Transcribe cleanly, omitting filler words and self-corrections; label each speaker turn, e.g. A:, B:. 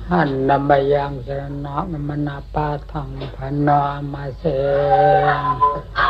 A: หันนบยังสรณะมนาปาทังพนามาเส